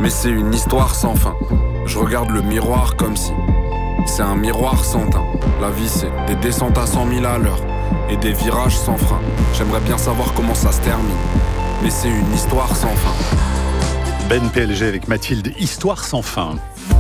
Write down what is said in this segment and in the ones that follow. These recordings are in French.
Mais c'est une histoire sans fin. Je regarde le miroir comme si c'est un miroir sans teint. La vie c'est des descentes à 100 000 à l'heure et des virages sans frein. J'aimerais bien savoir comment ça se termine, mais c'est une histoire sans fin. Ben PLG avec Mathilde, histoire sans fin.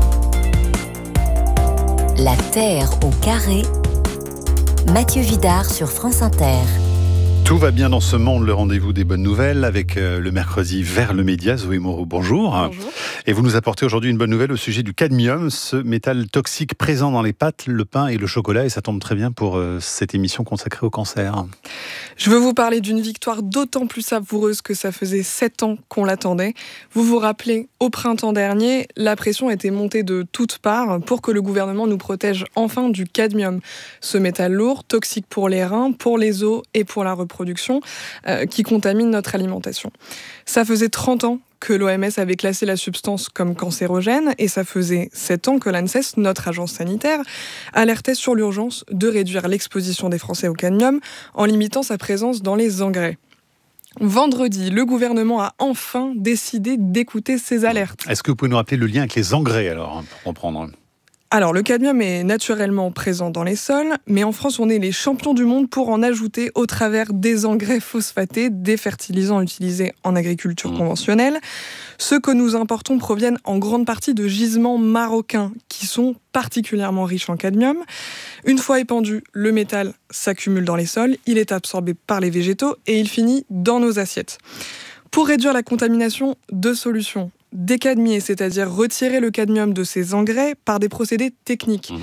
La Terre au carré. Mathieu Vidard sur France Inter. Tout va bien dans ce monde, le rendez-vous des bonnes nouvelles avec le mercredi vers le média. Zoé Moreau, bonjour. Bonjour. Et vous nous apportez aujourd'hui une bonne nouvelle au sujet du cadmium, ce métal toxique présent dans les pâtes, le pain et le chocolat. Et ça tombe très bien pour cette émission consacrée au cancer. Je veux vous parler d'une victoire d'autant plus savoureuse que ça faisait 7 ans qu'on l'attendait. Vous vous rappelez, au printemps dernier, la pression était montée de toutes parts pour que le gouvernement nous protège enfin du cadmium. Ce métal lourd, toxique pour les reins, pour les os et pour la reproduction, qui contamine notre alimentation. Ça faisait 30 ans que l'OMS avait classé la substance comme cancérogène et ça faisait 7 ans que l'ANSES, notre agence sanitaire, alertait sur l'urgence de réduire l'exposition des Français au cadmium en limitant sa présence dans les engrais. Vendredi, le gouvernement a enfin décidé d'écouter ces alertes. Est-ce que vous pouvez nous rappeler le lien avec les engrais alors, pour reprendre ? Alors, le cadmium est naturellement présent dans les sols, mais en France, on est les champions du monde pour en ajouter au travers des engrais phosphatés, des fertilisants utilisés en agriculture conventionnelle. Ceux que nous importons proviennent en grande partie de gisements marocains, qui sont particulièrement riches en cadmium. Une fois épandu, le métal s'accumule dans les sols, il est absorbé par les végétaux et il finit dans nos assiettes. Pour réduire la contamination, 2 solutions. Décadmier, c'est-à-dire retirer le cadmium de ces engrais par des procédés techniques.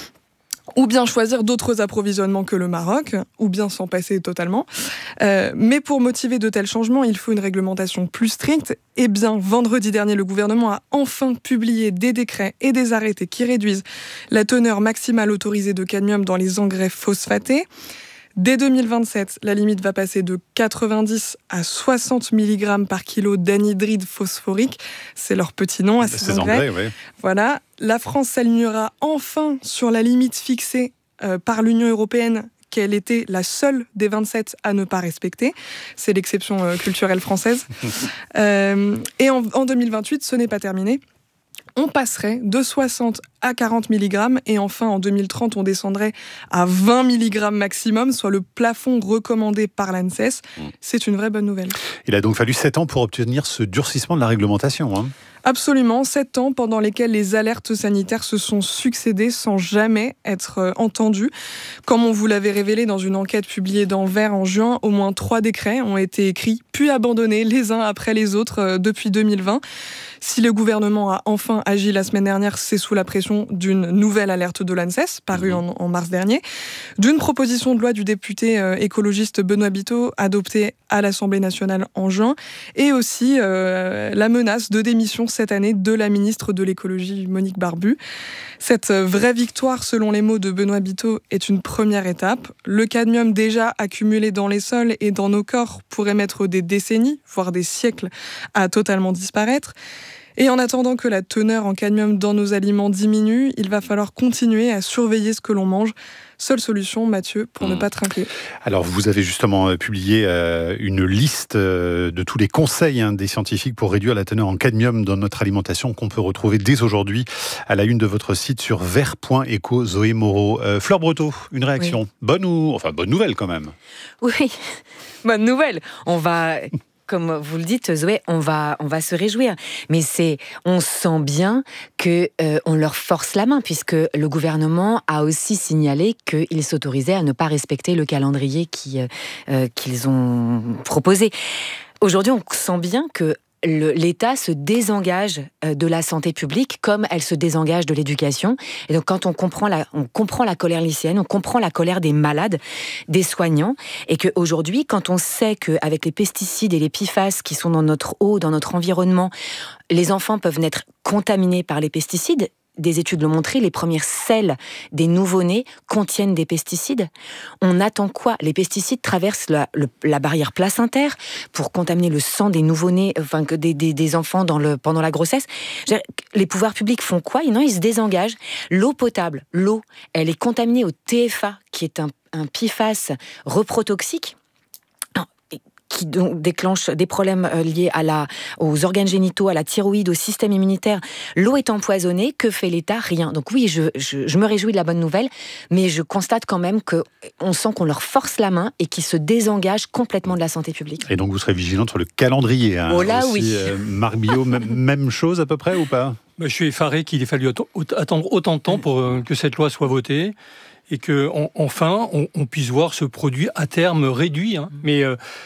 Ou bien choisir d'autres approvisionnements que le Maroc, ou bien s'en passer totalement. Mais pour motiver de tels changements, il faut une réglementation plus stricte. Eh bien, vendredi dernier, le gouvernement a enfin publié des décrets et des arrêtés qui réduisent la teneur maximale autorisée de cadmium dans les engrais phosphatés. Dès 2027, la limite va passer de 90 à 60 mg par kilo d'anhydride phosphorique. C'est leur petit nom à ces engrais. Ouais. Voilà. La France s'alignera enfin sur la limite fixée par l'Union européenne, qu'elle était la seule des 27 à ne pas respecter. C'est l'exception culturelle française. Et en 2028, ce n'est pas terminé. On passerait de 60 à 40 mg et enfin en 2030 on descendrait à 20 mg maximum, soit le plafond recommandé par l'ANSES. C'est une vraie bonne nouvelle. Il a donc fallu 7 ans pour obtenir ce durcissement de la réglementation. Absolument, 7 ans pendant lesquels les alertes sanitaires se sont succédées sans jamais être entendues. Comme on vous l'avait révélé dans une enquête publiée dans Vert en juin, au moins 3 décrets ont été écrits puis abandonnés les uns après les autres depuis 2020. Si le gouvernement a enfin agi la semaine dernière, c'est sous la pression d'une nouvelle alerte de l'ANSES, parue en mars dernier, d'une proposition de loi du député écologiste Benoît Biteau, adoptée à l'Assemblée nationale en juin, et aussi la menace de démission cette année de la ministre de l'écologie Monique Barbu. Cette vraie victoire, selon les mots de Benoît Biteau, est une première étape. Le cadmium déjà accumulé dans les sols et dans nos corps pourrait mettre des décennies, voire des siècles, à totalement disparaître. Et en attendant que la teneur en cadmium dans nos aliments diminue, il va falloir continuer à surveiller ce que l'on mange. Seule solution, Mathieu, pour ne pas trinquer. Alors, vous avez justement publié une liste de tous les conseils des scientifiques pour réduire la teneur en cadmium dans notre alimentation qu'on peut retrouver dès aujourd'hui à la une de votre site sur vert.eco. Zoé Moreau. Fleur Breteau, une réaction. Oui. Bonne nouvelle quand même. Oui, bonne nouvelle. Comme vous le dites, Zoé, on va se réjouir. Mais on sent bien que on leur force la main, puisque le gouvernement a aussi signalé qu'il s'autorisait à ne pas respecter le calendrier qu'ils ont proposé. Aujourd'hui, on sent bien que l'État se désengage de la santé publique comme elle se désengage de l'éducation. Et donc, quand on comprend la colère lycéenne, on comprend la colère des malades, des soignants, et qu'aujourd'hui, quand on sait qu'avec les pesticides et les PFAS qui sont dans notre eau, dans notre environnement, les enfants peuvent naître contaminés par les pesticides, des études l'ont montré, les premières selles des nouveau-nés contiennent des pesticides. On attend quoi ? Les pesticides traversent la barrière placentaire pour contaminer le sang des nouveau-nés, des enfants pendant la grossesse. Les pouvoirs publics font quoi ? Non, ils se désengagent. L'eau potable, elle est contaminée au TFA, qui est un PFAS reprotoxique. qui donc déclenche des problèmes liés aux organes génitaux, à la thyroïde, au système immunitaire. L'eau est empoisonnée, que fait l'État? Rien. Donc oui, je me réjouis de la bonne nouvelle, mais je constate quand même qu'on sent qu'on leur force la main et qu'ils se désengagent complètement de la santé publique. Et donc vous serez vigilante sur le calendrier. Oh là aussi, oui. Marc Billot, même chose à peu près ou pas? Je suis effaré qu'il ait fallu attendre autant de temps pour que cette loi soit votée et qu'enfin on puisse voir ce produit à terme réduit. Mais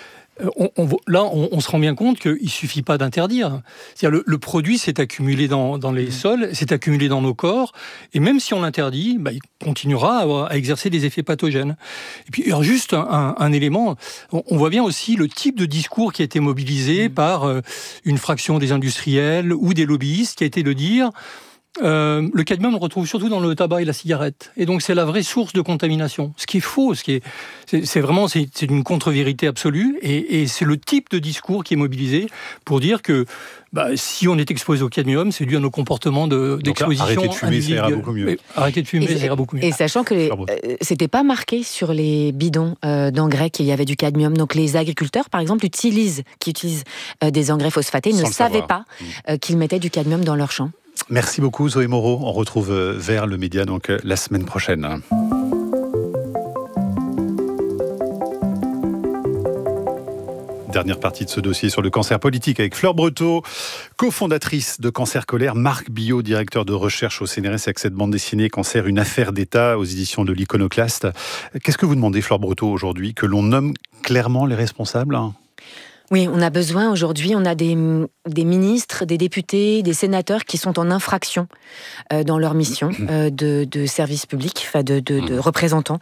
on se rend bien compte qu'il ne suffit pas d'interdire. C'est-à-dire le produit s'est accumulé dans les sols, s'est accumulé dans nos corps, et même si on l'interdit, il continuera à exercer des effets pathogènes. Et puis, alors juste un élément, on voit bien aussi le type de discours qui a été mobilisé par une fraction des industriels ou des lobbyistes, qui a été de dire... le cadmium on le retrouve surtout dans le tabac et la cigarette, et donc c'est la vraie source de contamination. Ce qui est faux, c'est une contre-vérité absolue, et c'est le type de discours qui est mobilisé pour dire que si on est exposé au cadmium, c'est dû à nos comportements d'exposition. Arrêtez de fumer, ça ira beaucoup mieux. Arrêtez de fumer, ça ira beaucoup mieux. Et sachant que c'était pas marqué sur les bidons d'engrais qu'il y avait du cadmium. Donc les agriculteurs, par exemple, qui utilisent des engrais phosphatés, ne savaient pas qu'ils mettaient du cadmium dans leurs champs. Merci beaucoup Zoé Moreau. On retrouve Vers le média donc la semaine prochaine. Dernière partie de ce dossier sur le cancer politique avec Fleur Breteau, cofondatrice de Cancer Colère, Marc Billot, directeur de recherche au CNRS avec cette bande dessinée Cancer, une affaire d'État aux éditions de l'Iconoclaste. Qu'est-ce que vous demandez, Fleur Breteau, aujourd'hui? Que l'on nomme clairement les responsables? Oui, on a besoin aujourd'hui, on a des ministres, des députés, des sénateurs qui sont en infraction dans leur mission de service public, de représentants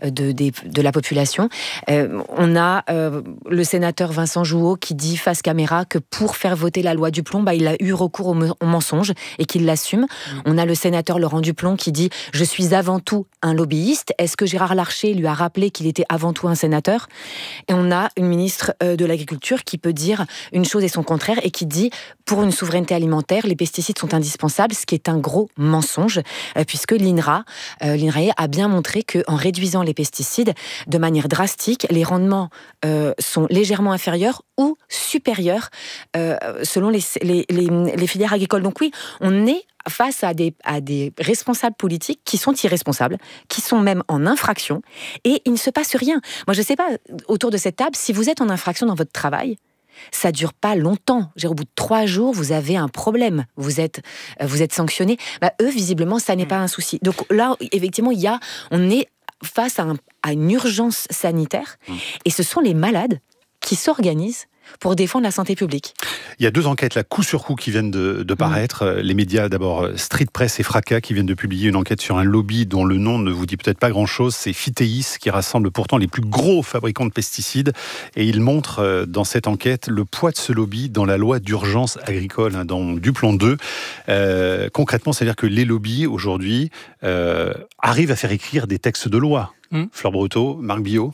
de la population. On a le sénateur Vincent Jouot qui dit face caméra que pour faire voter la loi Duplon, il a eu recours au mensonge et qu'il l'assume. On a le sénateur Laurent Duplon qui dit « Je suis avant tout un lobbyiste ». Est-ce que Gérard Larcher lui a rappelé qu'il était avant tout un sénateur? Et on a une ministre de l'Agriculture qui peut dire une chose et son contraire, et qui dit pour une souveraineté alimentaire, les pesticides sont indispensables, ce qui est un gros mensonge, puisque l'INRAE a bien montré qu'en réduisant les pesticides de manière drastique, les rendements sont légèrement inférieurs ou supérieurs selon les filières agricoles. Donc oui, on est face à des responsables politiques qui sont irresponsables, qui sont même en infraction, et il ne se passe rien. Moi, je ne sais pas, autour de cette table, si vous êtes en infraction dans votre travail, ça dure pas longtemps. Au bout de 3 jours, vous avez un problème. Vous êtes sanctionné. Eux, visiblement, ça n'est pas un souci. Donc là, effectivement, on est face à une urgence sanitaire, et ce sont les malades qui s'organisent pour défendre la santé publique. Il y a 2 enquêtes, coup sur coup, qui viennent de paraître. Les médias, d'abord Street Press et Fracas, qui viennent de publier une enquête sur un lobby dont le nom ne vous dit peut-être pas grand-chose. C'est Phytéis, qui rassemble pourtant les plus gros fabricants de pesticides. Et il montre dans cette enquête le poids de ce lobby dans la loi d'urgence agricole, dans Duplon 2. Concrètement, c'est-à-dire que les lobbies, aujourd'hui, arrivent à faire écrire des textes de loi. Fleur Breteau, Marc Billot.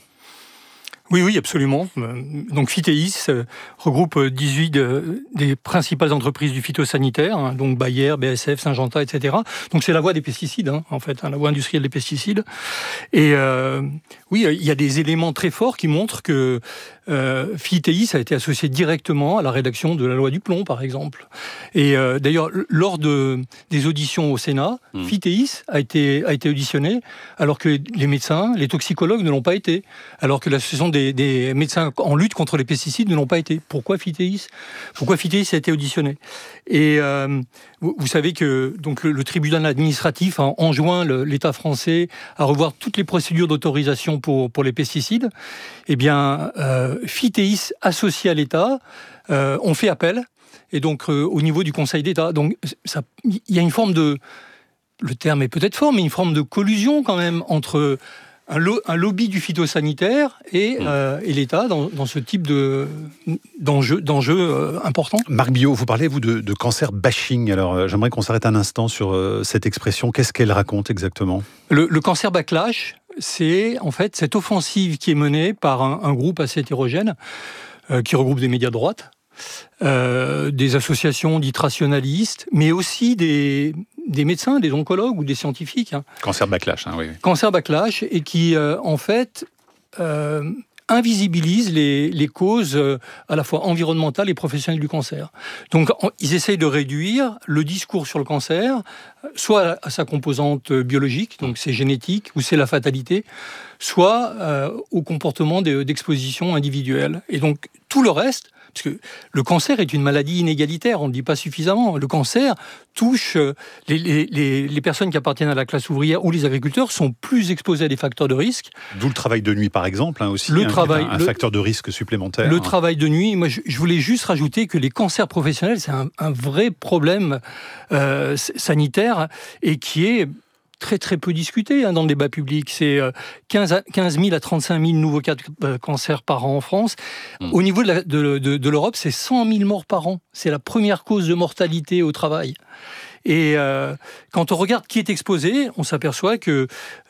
Oui, absolument. Donc Phytéis regroupe 18 des principales entreprises du phytosanitaire, donc Bayer, BASF, Syngenta, etc. Donc c'est la voie des pesticides, en fait, la voie industrielle des pesticides. Et oui, il y a des éléments très forts qui montrent que Phytéis a été associé directement à la rédaction de la loi Duplon, par exemple. Et d'ailleurs, lors des auditions au Sénat, Phytéis a été auditionné, alors que les médecins, les toxicologues ne l'ont pas été, alors que l'association des médecins en lutte contre les pesticides ne l'ont pas été. Pourquoi Phytéis a été auditionné? Et vous savez que donc, le tribunal administratif a enjoint l'État français à revoir toutes les procédures d'autorisation pour les pesticides. Eh bien, Phytéis, associé à l'État, ont fait appel, et donc au niveau du Conseil d'État. Donc il y a une forme de... Le terme est peut-être fort, mais une forme de collusion quand même entre un lobby du phytosanitaire et l'État dans ce type d'enjeu important. Marc Billot, vous parlez, vous, de cancer bashing. Alors, j'aimerais qu'on s'arrête un instant sur cette expression. Qu'est-ce qu'elle raconte exactement? Le cancer backlash, c'est en fait cette offensive qui est menée par un groupe assez hétérogène, qui regroupe des médias de droite, des associations dites rationalistes, mais aussi des médecins, des oncologues ou des scientifiques. Cancer backlash, oui. Cancer backlash, et qui, en fait, invisibilise les causes à la fois environnementales et professionnelles du cancer. Donc, ils essayent de réduire le discours sur le cancer, soit à sa composante biologique, donc c'est génétique ou c'est la fatalité, soit au comportement d'exposition individuelle. Et donc, tout le reste, parce que le cancer est une maladie inégalitaire, on ne le dit pas suffisamment. Le cancer touche les personnes qui appartiennent à la classe ouvrière ou les agriculteurs sont plus exposés à des facteurs de risque. D'où le travail de nuit, par exemple, aussi, un facteur de risque supplémentaire. Le travail de nuit, moi je voulais juste rajouter que les cancers professionnels, c'est un vrai problème sanitaire et qui est très très peu discuté dans le débat public. C'est 15 000 à 35 000 nouveaux cas de cancer par an en France. Au niveau de l'Europe, c'est 100 000 morts par an. C'est la première cause de mortalité au travail. Et quand on regarde qui est exposé, on s'aperçoit que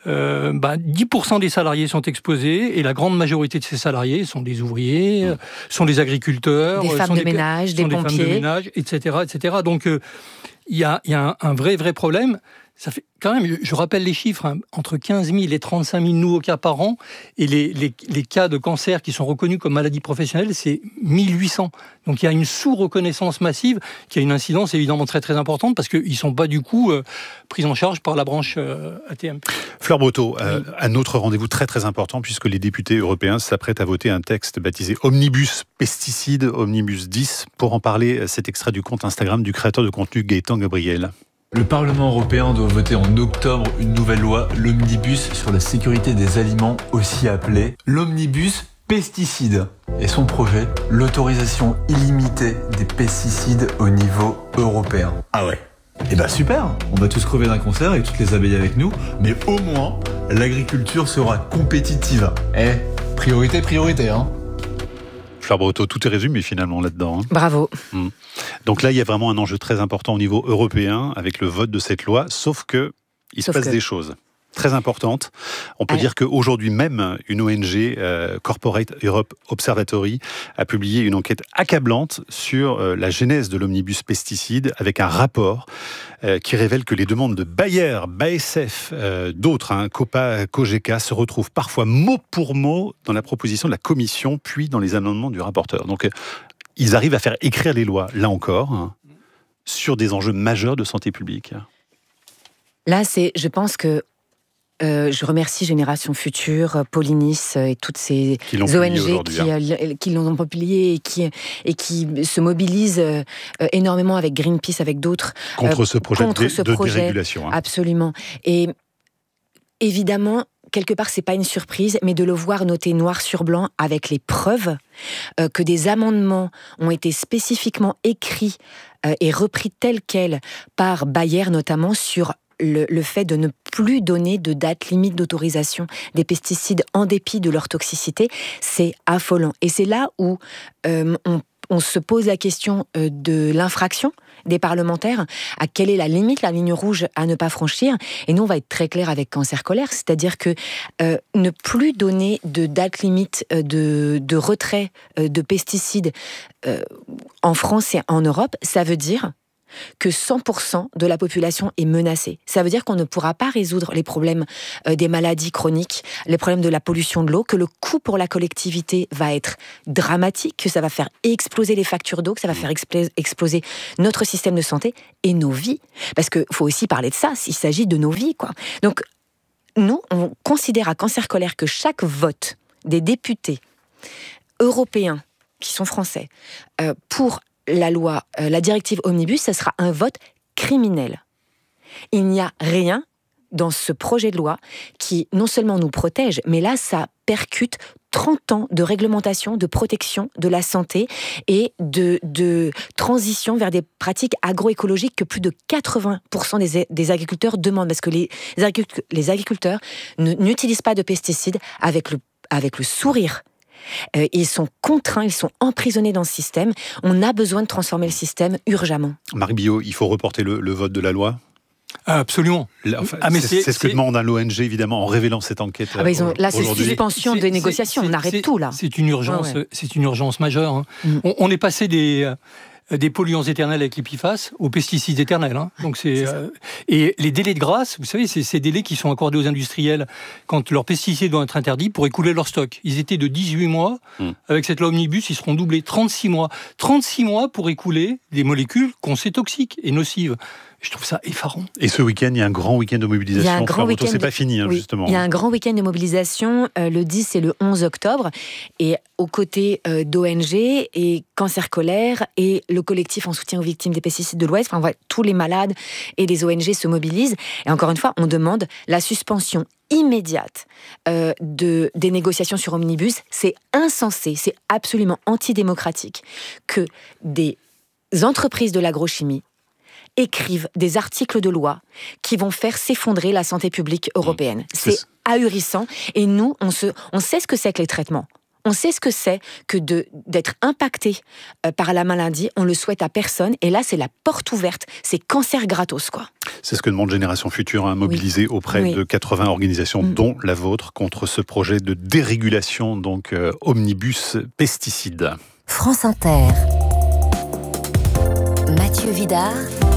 10% des salariés sont exposés et la grande majorité de ces salariés sont des ouvriers, sont des agriculteurs, des femmes de ménage, des pompiers, femmes de ménage, etc. Donc il y a un vrai problème. Ça fait quand même, je rappelle les chiffres, entre 15 000 et 35 000 nouveaux cas par an, et les cas de cancer qui sont reconnus comme maladies professionnelles, c'est 1800. Donc il y a une sous-reconnaissance massive qui a une incidence évidemment très très importante parce qu'ils ne sont pas du coup pris en charge par la branche AT-MP. Fleur Breteau, un autre rendez-vous très très important puisque les députés européens s'apprêtent à voter un texte baptisé Omnibus Pesticides, Omnibus 10. Pour en parler, cet extrait du compte Instagram du créateur de contenu Gaëtan Gabriel. Le Parlement européen doit voter en octobre une nouvelle loi, l'Omnibus sur la sécurité des aliments, aussi appelé l'Omnibus Pesticides. Et son projet, l'autorisation illimitée des pesticides au niveau européen. Ah ouais. Eh ben super, on va tous crever d'un cancer avec toutes les abeilles avec nous, mais au moins, l'agriculture sera compétitive. Priorité, hein. Fleur Breteau, tout est résumé finalement là-dedans. Bravo. Donc là, il y a vraiment un enjeu très important au niveau européen avec le vote de cette loi, sauf que il se passe des choses très importantes. On peut dire qu'aujourd'hui même, une ONG, Corporate Europe Observatory, a publié une enquête accablante sur la genèse de l'omnibus pesticides avec un rapport qui révèle que les demandes de Bayer, BASF, d'autres, Copa, Cogeca, se retrouvent parfois mot pour mot dans la proposition de la Commission, puis dans les amendements du rapporteur. Donc, ils arrivent à faire écrire les lois, là encore, sur des enjeux majeurs de santé publique. Là, je pense que je remercie Génération Future, Paulinis et toutes ces ONG qui l'ont publié et qui se mobilisent énormément avec Greenpeace, avec d'autres. Contre ce projet de dérégulation. Absolument. Et évidemment, quelque part, c'est pas une surprise, mais de le voir noté noir sur blanc avec les preuves que des amendements ont été spécifiquement écrits et repris tels quels par Bayer notamment sur le fait de ne plus donner de date limite d'autorisation des pesticides en dépit de leur toxicité, c'est affolant. Et c'est là où on se pose la question de l'infraction des parlementaires, à quelle est la limite, la ligne rouge à ne pas franchir. Et nous, on va être très clair avec Cancer Colère, c'est-à-dire que ne plus donner de date limite de retrait de pesticides en France et en Europe, ça veut dire que 100% de la population est menacée. Ça veut dire qu'on ne pourra pas résoudre les problèmes des maladies chroniques, les problèmes de la pollution de l'eau, que le coût pour la collectivité va être dramatique, que ça va faire exploser les factures d'eau, que ça va faire exploser notre système de santé et nos vies. Parce qu'il faut aussi parler de ça, il s'agit de nos vies, quoi. Donc, nous, on considère à Cancer Colère que chaque vote des députés européens, qui sont français, pour la loi, la directive Omnibus, ça sera un vote criminel. Il n'y a rien dans ce projet de loi qui non seulement nous protège, mais là, ça percute 30 ans de réglementation, de protection de la santé et de transition vers des pratiques agroécologiques que plus de 80% des agriculteurs demandent. Parce que les agriculteurs n'utilisent pas de pesticides avec le sourire. Ils sont contraints, ils sont emprisonnés dans ce système. On a besoin de transformer le système urgemment. Marc Billot, il faut reporter le vote de la loi ? Absolument. C'est ce que demande l'ONG, évidemment, en révélant cette enquête. Là, c'est suspension des négociations, on arrête tout, là. C'est une urgence, c'est une urgence majeure. On est passé des polluants éternels avec les PFAS aux pesticides éternels. Donc et les délais de grâce, vous savez, c'est ces délais qui sont accordés aux industriels quand leurs pesticides doivent être interdits pour écouler leur stock. Ils étaient de 18 mois. Avec cette loi Omnibus, ils seront doublés 36 mois. 36 mois pour écouler des molécules qu'on sait toxiques et nocives. Je trouve ça effarant. Et ce week-end, il y a un grand week-end de mobilisation. Il y a un grand week-end. C'est pas fini, justement. Il y a un grand week-end de mobilisation le 10 et le 11 octobre. Et aux côtés d'ONG et Cancer Colère et le collectif en soutien aux victimes des pesticides de l'Ouest, tous les malades et les ONG se mobilisent. Et encore une fois, on demande la suspension immédiate des négociations sur Omnibus. C'est insensé, c'est absolument antidémocratique que des entreprises de l'agrochimie écrivent des articles de loi qui vont faire s'effondrer la santé publique européenne. C'est ahurissant. Et nous, on sait ce que c'est que les traitements. On sait ce que c'est que d'être impacté par la maladie. On le souhaite à personne. Et là, c'est la porte ouverte. C'est cancer gratos, quoi. C'est ce que demande Génération Future, mobilisée auprès de 80 organisations, dont la vôtre, contre ce projet de dérégulation, donc Omnibus pesticides. France Inter. Mathieu Vidard.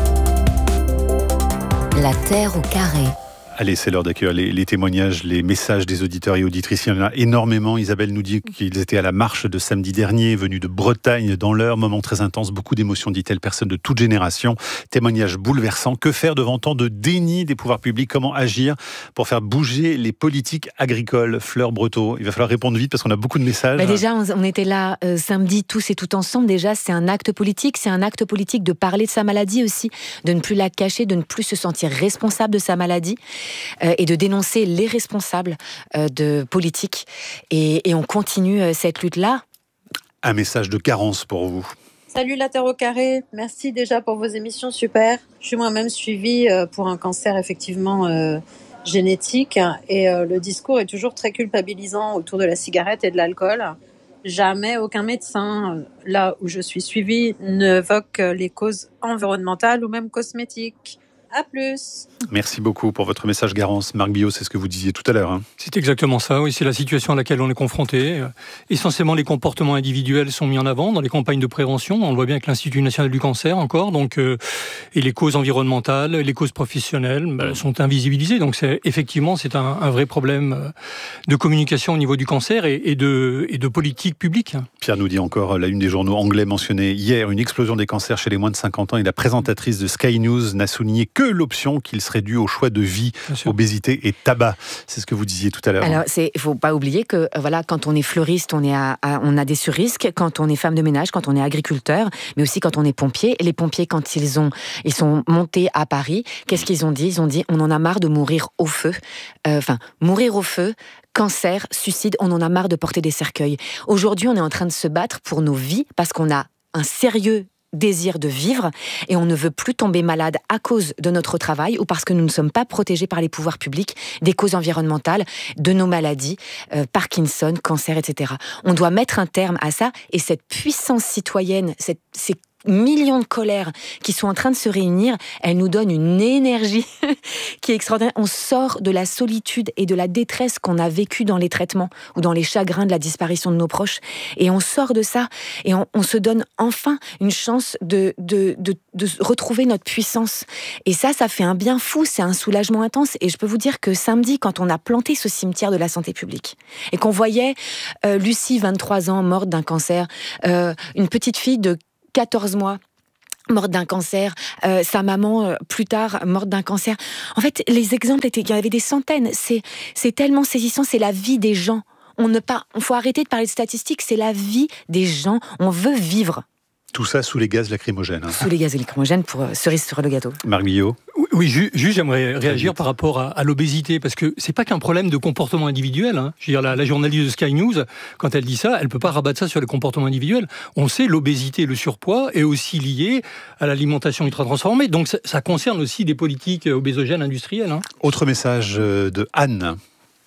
La Terre au carré. Allez, c'est l'heure d'accueillir les témoignages, les messages des auditeurs et auditrices. Il y en a énormément. Isabelle nous dit qu'ils étaient à la marche de samedi dernier, venus de Bretagne dans l'heure. Moment très intense, beaucoup d'émotions, dit-elle, personnes de toute génération. Témoignages bouleversants. Que faire devant tant de déni des pouvoirs publics? Comment agir pour faire bouger les politiques agricoles? Fleur Breteau, il va falloir répondre vite parce qu'on a beaucoup de messages. Déjà, on était là samedi tous et tout ensemble. Déjà, c'est un acte politique. C'est un acte politique de parler de sa maladie aussi, de ne plus la cacher, de ne plus se sentir responsable de sa maladie. Et de dénoncer les responsables de politique. Et on continue cette lutte-là. Un message de Carence pour vous. Salut la Terre au carré, merci déjà pour vos émissions, super. Je suis moi-même suivie pour un cancer effectivement génétique. Et le discours est toujours très culpabilisant autour de la cigarette et de l'alcool. Jamais aucun médecin, là où je suis suivie, n'évoque les causes environnementales ou même cosmétiques. À plus. Merci beaucoup pour votre message, Garance. Marc Billot, c'est ce que vous disiez tout à l'heure. C'est exactement ça, oui. C'est la situation à laquelle on est confronté. Essentiellement, les comportements individuels sont mis en avant dans les campagnes de prévention. On le voit bien avec l'Institut national du cancer encore. Donc, et les causes environnementales, les causes professionnelles sont invisibilisées. Donc, c'est un vrai problème de communication au niveau du cancer et de politique publique. Pierre nous dit encore, la une des journaux anglais mentionnait hier une explosion des cancers chez les moins de 50 ans et la présentatrice de Sky News n'a souligné que l'option qu'il serait due au choix de vie, obésité et tabac. C'est ce que vous disiez tout à l'heure. Alors, il ne faut pas oublier que quand on est fleuriste, on a des surrisques. Quand on est femme de ménage, quand on est agriculteur, mais aussi quand on est pompier. Les pompiers, quand ils sont montés à Paris, qu'est-ce qu'ils ont dit? Ils ont dit, on en a marre de mourir au feu. Mourir au feu, cancer, suicide, on en a marre de porter des cercueils. Aujourd'hui, on est en train de se battre pour nos vies parce qu'on a un sérieux désir de vivre et on ne veut plus tomber malade à cause de notre travail ou parce que nous ne sommes pas protégés par les pouvoirs publics des causes environnementales, de nos maladies, Parkinson, cancer, etc. On doit mettre un terme à ça et cette puissance citoyenne, ces millions de colères qui sont en train de se réunir, elle nous donne une énergie qui est extraordinaire. On sort de la solitude et de la détresse qu'on a vécue dans les traitements ou dans les chagrins de la disparition de nos proches. Et on sort de ça et on se donne enfin une chance de retrouver notre puissance. Et ça fait un bien fou, c'est un soulagement intense. Et je peux vous dire que samedi, quand on a planté ce cimetière de la santé publique et qu'on voyait Lucie, 23 ans, morte d'un cancer, une petite fille de 14 mois, morte d'un cancer, sa maman plus tard morte d'un cancer. En fait, les exemples il y en avait des centaines. C'est tellement saisissant, c'est la vie des gens. Faut arrêter de parler de statistiques, c'est la vie des gens. On veut vivre. Tout ça sous les gaz lacrymogènes. Sous les gaz lacrymogènes pour cerise sur le gâteau. Marc Billot. Oui, juste j'aimerais réagir par rapport à l'obésité, parce que c'est pas qu'un problème de comportement individuel. Je veux dire, la journaliste de Sky News, quand elle dit ça, elle peut pas rabattre ça sur les comportements individuels. On sait, l'obésité et le surpoids est aussi lié à l'alimentation ultra-transformée, donc ça concerne aussi des politiques obésogènes industrielles. Autre message de Anne.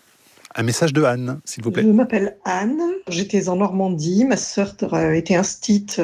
Un message de Anne, s'il vous plaît. Je m'appelle Anne, j'étais en Normandie, ma sœur était instite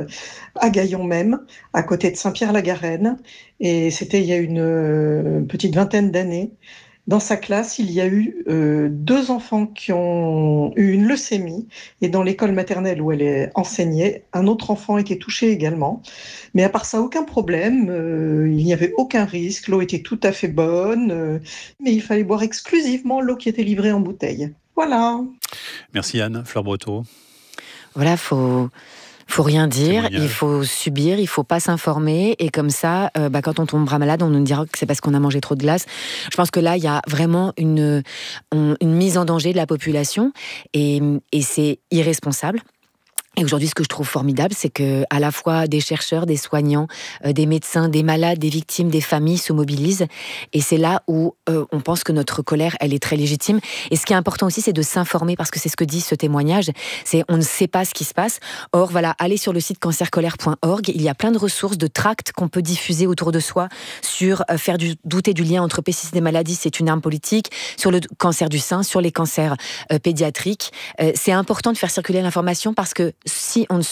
à Gaillon même, à côté de Saint-Pierre-la-Garenne, et c'était il y a une petite vingtaine d'années. Dans sa classe, il y a eu 2 enfants qui ont eu une leucémie, et dans l'école maternelle où elle enseignait, un autre enfant était touché également. Mais à part ça, aucun problème, il n'y avait aucun risque, l'eau était tout à fait bonne, mais il fallait boire exclusivement l'eau qui était livrée en bouteille. Voilà. Merci Anne. Fleur Breteau. Voilà, faut rien dire, il faut subir, il faut pas s'informer, et comme ça, quand on tombera malade, on nous dira que c'est parce qu'on a mangé trop de glace. Je pense que là, il y a vraiment une mise en danger de la population, et c'est irresponsable. Et aujourd'hui, ce que je trouve formidable, c'est que à la fois des chercheurs, des soignants, des médecins, des malades, des victimes, des familles se mobilisent. Et c'est là où on pense que notre colère, elle est très légitime. Et ce qui est important aussi, c'est de s'informer, parce que c'est ce que dit ce témoignage. C'est on ne sait pas ce qui se passe. Or, voilà, allez sur le site cancercolère.org. Il y a plein de ressources, de tracts qu'on peut diffuser autour de soi sur faire douter du lien entre pesticides et maladies, c'est une arme politique, sur le cancer du sein, sur les cancers pédiatriques. C'est important de faire circuler l'information, parce que si on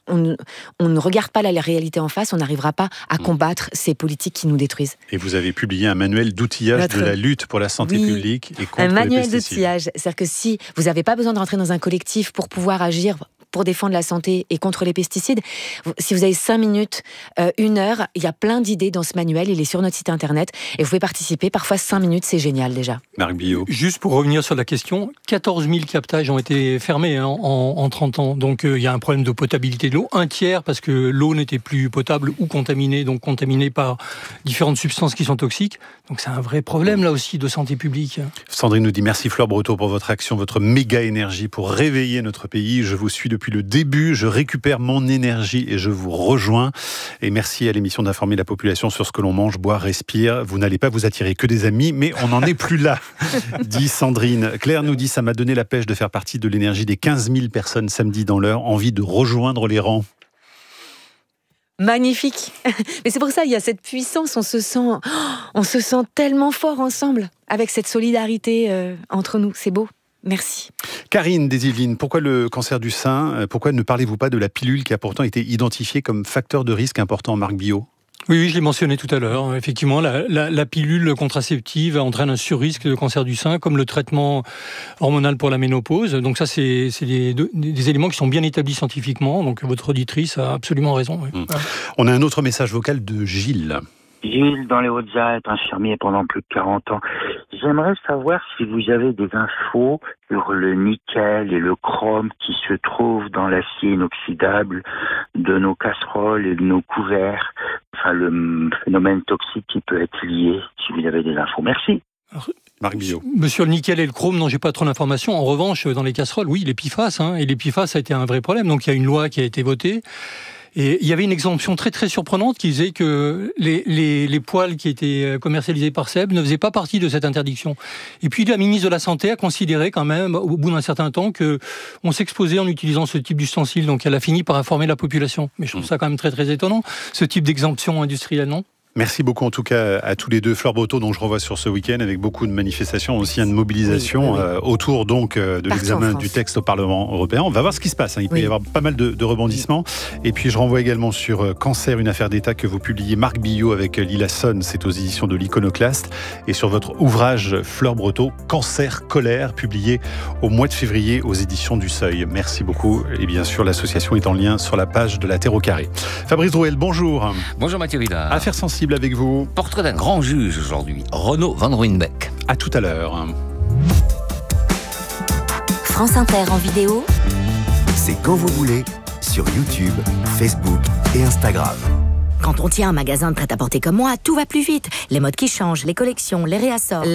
ne regarde pas la réalité en face, on n'arrivera pas à combattre ces politiques qui nous détruisent. Et vous avez publié un manuel d'outillage de la lutte pour la santé publique et contre les pesticides. Un manuel d'outillage, c'est-à-dire que si vous n'avez pas besoin de rentrer dans un collectif pour pouvoir agir pour défendre la santé et contre les pesticides, si vous avez 5 minutes, 1 heure, il y a plein d'idées dans ce manuel, il est sur notre site internet, et vous pouvez participer, parfois 5 minutes, c'est génial déjà. Marc Billot. Juste pour revenir sur la question, 14 000 captages ont été fermés en 30 ans, donc il y a un problème de potabilité de l'eau, 1/3 parce que l'eau n'était plus potable ou contaminée, donc contaminée par différentes substances qui sont toxiques, donc c'est un vrai problème là aussi de santé publique. Sandrine nous dit merci Fleur Breteau pour votre action, votre méga énergie pour réveiller notre pays, je vous suis depuis le début, je récupère mon énergie et je vous rejoins. Et merci à l'émission d'informer la population sur ce que l'on mange, boit, respire. Vous n'allez pas vous attirer que des amis, mais on n'en est plus là, dit Sandrine. Claire nous dit, ça m'a donné la pêche de faire partie de l'énergie des 15 000 personnes samedi dans l'heure, envie de rejoindre les rangs. Magnifique. Mais c'est pour ça, il y a cette puissance, on se sent tellement fort ensemble, avec cette solidarité entre nous, c'est beau. Merci. Karine des Yvelines, pourquoi le cancer du sein ? Pourquoi ne parlez-vous pas de la pilule qui a pourtant été identifiée comme facteur de risque important, Marc Billot ? Oui, je l'ai mentionné tout à l'heure. Effectivement, la pilule contraceptive entraîne un surrisque de cancer du sein, comme le traitement hormonal pour la ménopause. Donc ça, c'est des éléments qui sont bien établis scientifiquement. Donc votre auditrice a absolument raison. Oui. On a un autre message vocal de Gilles. Gilles, dans les Hautes-Alpes, infirmier pendant plus de 40 ans. J'aimerais savoir si vous avez des infos sur le nickel et le chrome qui se trouvent dans l'acier inoxydable de nos casseroles et de nos couverts. Enfin, le phénomène toxique qui peut être lié, si vous avez des infos. Merci. Marc Billot. Monsieur le nickel et le chrome, non, j'ai pas trop d'informations. En revanche, dans les casseroles, oui, les PFAS, et les PFAS a été un vrai problème. Donc il y a une loi qui a été votée. Et il y avait une exemption très très surprenante qui disait que les poêles qui étaient commercialisés par Seb ne faisaient pas partie de cette interdiction. Et puis la ministre de la Santé a considéré quand même, au bout d'un certain temps, que on s'exposait en utilisant ce type d'ustensile. Donc elle a fini par informer la population. Mais je trouve ça quand même très très étonnant, ce type d'exemption industrielle, non ? Merci beaucoup en tout cas à tous les deux. Fleur Breteau, dont je revois sur ce week-end avec beaucoup de manifestations, aussi de mobilisation autour donc de l'examen du texte au Parlement européen. On va voir ce qui se passe. Il peut y avoir pas mal de rebondissements. Et puis je renvoie également sur Cancer, une affaire d'État que vous publiez, Marc Billot avec Lila Sonne, c'est aux éditions de l'Iconoclaste. Et sur votre ouvrage Fleur Breteau, Cancer, colère, publié au mois de février aux éditions du Seuil. Merci beaucoup. Et bien sûr, l'association est en lien sur la page de la Terre au carré. Fabrice Drouel, bonjour. Bonjour Mathieu Vidal. Affaire sensible avec vous. Portrait d'un grand juge aujourd'hui, Renaud Van Ruynbeck. À tout à l'heure. France Inter en vidéo. C'est quand vous voulez, sur YouTube, Facebook et Instagram. Quand on tient un magasin de prêt-à-porter comme moi, tout va plus vite. Les modes qui changent, les collections, les réassorts.